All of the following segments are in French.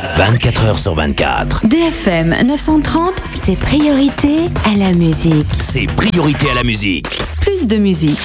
24 heures sur 24. DFM 930, c'est priorité à la musique. C'est priorité à la musique. Plus de musique.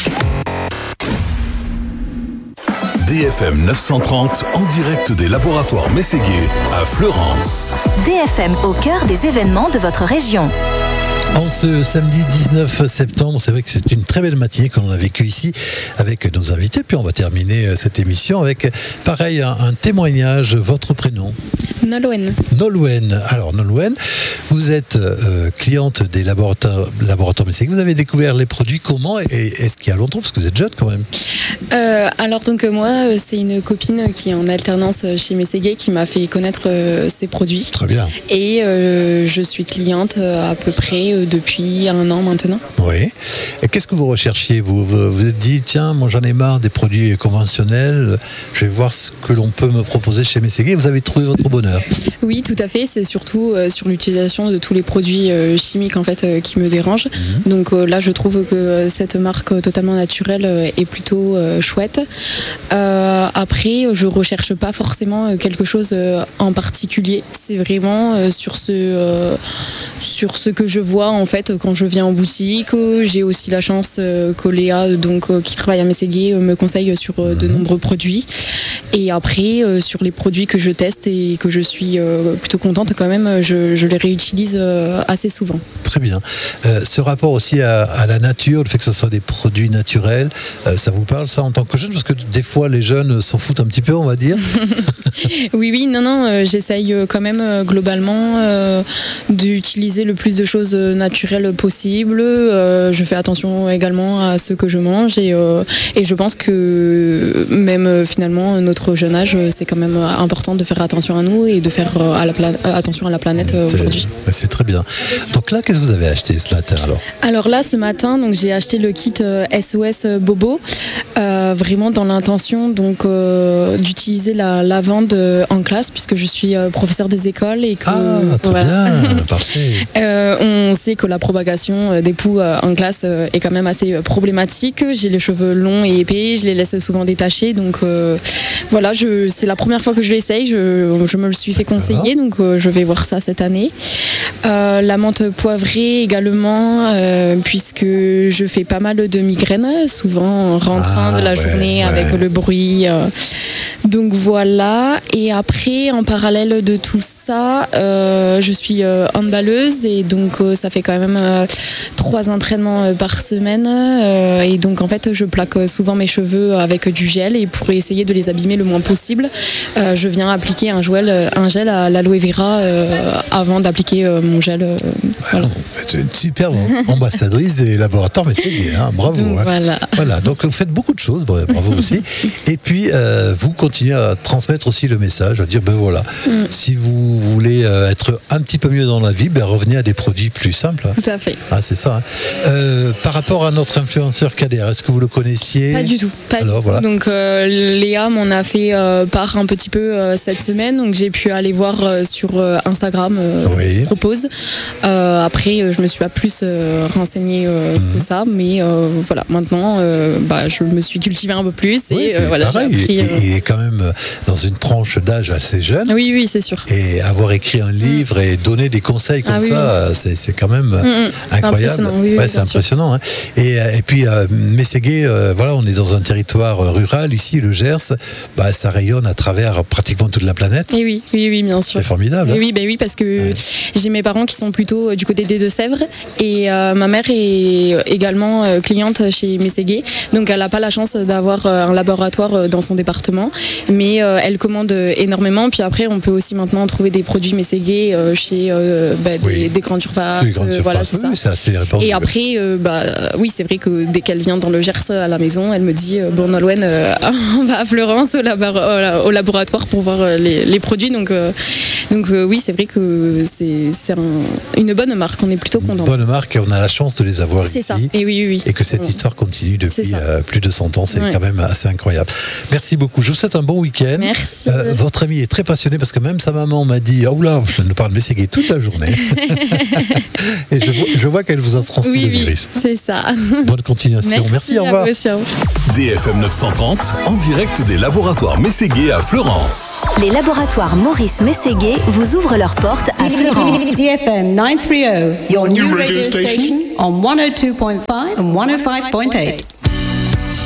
DFM 930 en direct des laboratoires Mességuet à Fleurance. DFM au cœur des événements de votre région. En ce samedi 19 septembre, c'est vrai que c'est une très belle matinée qu'on a vécue ici avec nos invités. Puis on va terminer cette émission avec, pareil, un témoignage. Votre prénom ? Nolwenn. Nolwenn. Alors Nolwenn, vous êtes cliente des laboratoires Mességuet. Vous avez découvert les produits comment et est-ce qu'il y a longtemps, parce que vous êtes jeune quand même? Alors donc moi, c'est une copine qui est en alternance chez Mességuet qui m'a fait connaître ces produits. Très bien. Et je suis cliente à peu près depuis 1 an maintenant. Oui. Et qu'est-ce que vous recherchiez? Vous vous êtes dit, tiens, moi j'en ai marre des produits conventionnels, je vais voir ce que l'on peut me proposer chez Mességuet. Vous avez trouvé votre bonheur? Oui, tout à fait. C'est surtout sur l'utilisation de tous les produits chimiques en fait qui me dérangent. Donc là, je trouve que cette marque totalement naturelle est plutôt chouette. Après, je recherche pas forcément quelque chose en particulier. C'est vraiment sur ce que je vois en fait quand je viens en boutique. J'ai aussi la chance que Léa, qui travaille à Mességuet, me conseille sur de nombreux produits. Et après, sur les produits que je teste et que je suis plutôt contente quand même, je les réutilise assez souvent. Très bien. Ce rapport aussi à la nature, le fait que ce soit des produits naturels, ça vous parle ça en tant que jeune? Parce que des fois les jeunes s'en foutent un petit peu, on va dire. Oui, non, j'essaye quand même globalement d'utiliser le plus de choses naturelles possible. Je fais attention également à ce que je mange et je pense que même finalement notre jeune âge, c'est quand même important de faire attention à nous et de faire attention à la planète aujourd'hui. C'est très bien. Donc là, qu'est-ce que vous avez acheté ce matin alors? Alors là, ce matin, j'ai acheté le kit SOS Bobo, vraiment dans l'intention d'utiliser la lavande en classe puisque je suis professeur des écoles et que très bien, parfait. On sait que la propagation des poux en classe est quand même assez problématique. J'ai les cheveux longs et épais, je les laisse souvent détachés, donc voilà, c'est la première fois que je l'essaye, je me le suis fait conseiller, donc je vais voir ça cette année. La menthe poivrée également, puisque je fais pas mal de migraines, souvent en rentrant de la journée avec le bruit. Donc voilà, et après, en parallèle de tout ça, je suis handballeuse et donc ça fait quand même 3 entraînements par semaine et donc en fait je plaque souvent mes cheveux avec du gel et pour essayer de les abîmer le moins possible, je viens appliquer un gel à l'aloe vera avant d'appliquer mon gel. Voilà. C'est une superbe ambassadrice des laboratoires Mességuet, bravo. Donc, voilà, donc vous faites beaucoup de choses, bravo aussi. Et puis vous continuez à transmettre aussi le message, à dire voilà, si vous voulez être un petit peu mieux dans la vie, revenez à des produits plus simples. Tout à fait. C'est ça. Par rapport à notre influenceur Kader, est-ce que vous le connaissiez? Pas du tout. Voilà. Donc Léa m'en a fait part un petit peu cette semaine, donc j'ai pu aller voir sur Instagram ce qu'il propose. Après, je me suis pas plus renseignée que ça, mais voilà, maintenant, je me suis cultivée un peu plus et voilà. Pareil, il est quand même dans une tranche d'âge assez jeune. Oui, c'est sûr. Et avoir écrit un livre et donner des conseils comme ça, c'est quand même incroyable. C'est impressionnant. Et puis Mességuet, on est dans un territoire rural ici, le Gers, ça rayonne à travers pratiquement toute la planète. Et oui, bien sûr. C'est formidable. Oui, parce que j'ai mes parents qui sont plutôt du côté des Deux-Sèvres et ma mère est également cliente chez Mességuet, donc elle n'a pas la chance d'avoir un laboratoire dans son département, mais elle commande énormément. Puis après, on peut aussi maintenant trouver des produits Mességuet chez des grandes surfaces. Voilà, c'est ça. C'est assez répandu. Et après, c'est vrai que dès qu'elle vient dans le Gers à la maison, elle me dit Nolwenn, on va à Fleurance au laboratoire pour voir les produits. Donc oui, c'est vrai que c'est une bonne marque. On est plutôt content. Bonne marque, et on a la chance de les avoir ici. C'est ça. Et oui. Et que cette histoire continue depuis plus de 100 ans, c'est quand même assez incroyable. Merci beaucoup. Je vous souhaite un bon week-end. Merci. Votre ami est très passionné parce que même sa maman m'a dit je ne parle de Mességuet toute la journée. Et Je vois qu'elle vous a transmis le virus. C'est ça. Bonne continuation. Merci, au revoir. DFM 930, en direct des laboratoires Mességuet à Fleurance. Les laboratoires Maurice Mességuet vous ouvrent leurs portes à Fleurance. DFM 930, your new radio station on 102.5 and 105.8.